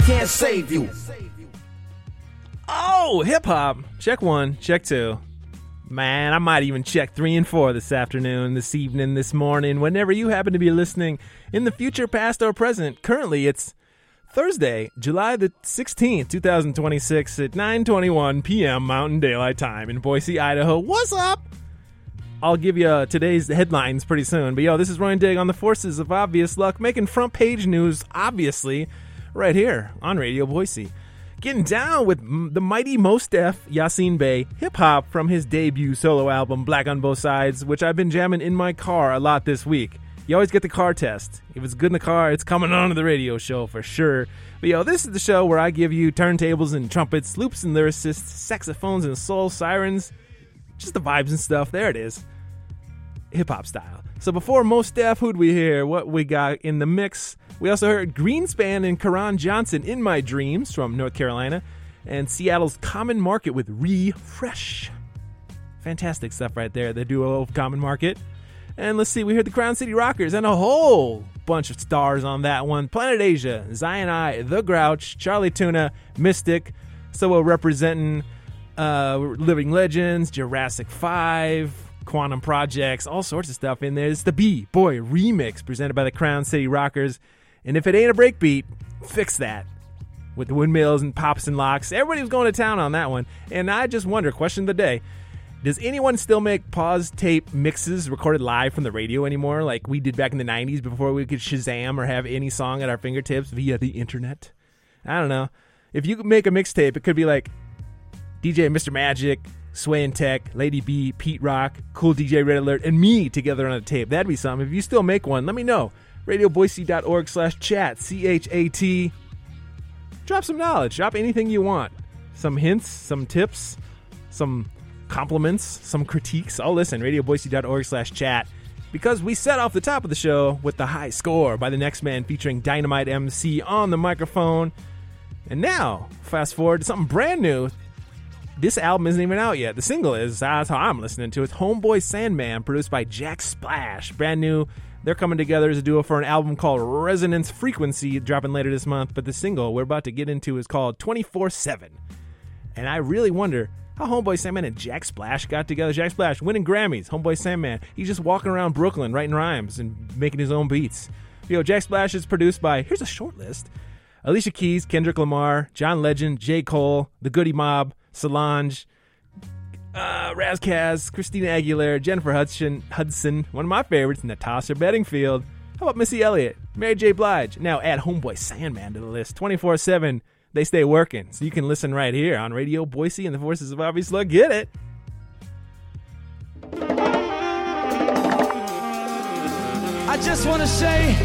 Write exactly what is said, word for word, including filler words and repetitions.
can't save you. Oh, hip-hop. Check one, check two. Man, I might even check three and four this afternoon, this evening, this morning, whenever you happen to be listening in the future, past, or present. Currently, it's Thursday, July the sixteenth, twenty twenty-six at nine twenty-one p.m. Mountain Daylight Time in Boise, Idaho. What's up? I'll give you uh, today's headlines pretty soon. But yo, this is Ryan Digg on the forces of obvious luck, making front page news, obviously, right here on Radio Boise. Getting down with m- the mighty Mos Def, Yasin Bey, hip-hop from his debut solo album, Black on Both Sides, which I've been jamming in my car a lot this week. You always get the car test. If it's good in the car, it's coming on to the radio show for sure. But yo, this is the show where I give you turntables and trumpets, loops and lyricists, saxophones and soul sirens, just the vibes and stuff. There it is. Hip-hop style. So before Mos Def, who'd we hear? What we got in the mix? We also heard Greenspan and Karan Johnson, In My Dreams, from North Carolina, and Seattle's Common Market with Refresh. Fantastic stuff right there, the duo of Common Market. And let's see, we heard the Crown City Rockers and a whole bunch of stars on that one. Planet Asia, Zion I, The Grouch, Charlie Tuna, Mystic, so we're representing uh, Living Legends, Jurassic five, Quantum Projects, all sorts of stuff in there. It's the B-Boy remix presented by the Crown City Rockers. And if it ain't a breakbeat, fix that. With the windmills and pops and locks. Everybody was going to town on that one. And I just wonder, question of the day, does anyone still make pause tape mixes recorded live from the radio anymore, like we did back in the nineties before we could Shazam or have any song at our fingertips via the internet? I don't know. If you could make a mixtape, it could be like D J Mister Magic, Sway and Tech, Lady B, Pete Rock, Cool D J Red Alert, and me together on a tape. That'd be something. If you still make one, let me know. radioboise.org slash chat, C H A T. Drop some knowledge. Drop anything you want. Some hints, some tips, some compliments, some critiques. I'll listen. radioboise.org slash chat. Because we set off the top of the show with The High Score by The Next Man featuring Dynamite M C on the microphone. And now, fast forward to something brand new. This album isn't even out yet. The single is. That's how I'm listening to it. It's Homeboy Sandman, produced by Jack Splash. Brand new. They're coming together as a duo for an album called Resonance Frequency, dropping later this month. But the single we're about to get into is called twenty-four seven. And I really wonder how Homeboy Sandman and Jack Splash got together. Jack Splash winning Grammys. Homeboy Sandman, he's just walking around Brooklyn writing rhymes and making his own beats. You know, Jack Splash is produced by, here's a short list, Alicia Keys, Kendrick Lamar, John Legend, J. Cole, The Goody Mob, Solange, uh, Raz Kaz, Christina Aguilera, Jennifer Hudson, Hudson, one of my favorites, Natasha Bedingfield. How about Missy Elliott, Mary J. Blige? Now add Homeboy Sandman to the list. twenty-four seven, they stay working. So you can listen right here on Radio Boise and the Forces of Obvious Luck. Get it? I just want to say